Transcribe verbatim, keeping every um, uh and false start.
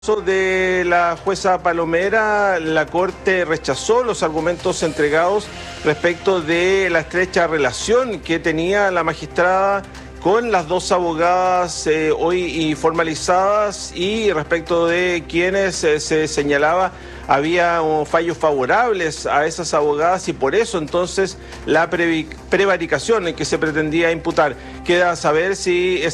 De la jueza Palomera, la Corte rechazó los argumentos entregados respecto de la estrecha relación que tenía la magistrada con las dos abogadas eh, hoy formalizadas y respecto de quienes eh, se señalaba había um, fallos favorables a esas abogadas y por eso entonces la prevaricación en que se pretendía imputar. Queda a saber si